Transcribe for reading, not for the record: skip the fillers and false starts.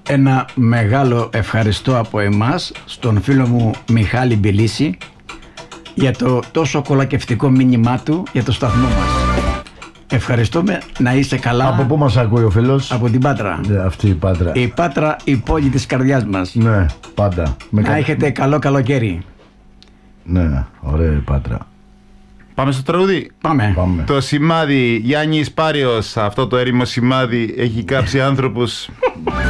ένα μεγάλο ευχαριστώ από εμάς στον φίλο μου Μιχάλη Μπιλίση για το τόσο κολακευτικό μήνυμά του για το σταθμό μας. Ευχαριστούμε, να είσαι καλά. Από πού μας ακούει ο φίλος? Από την Πάτρα. Αυτή η Πάτρα. Η Πάτρα, η πόλη της καρδιάς μας. Ναι, πάντα. Να έχετε καλό καλοκαίρι. Ναι, ωραία η Πάτρα. Πάμε στο τραγούδι. Πάμε. Το σημάδι, Γιάννης Πάριος, αυτό το έρημο σημάδι έχει κάψει άνθρωπους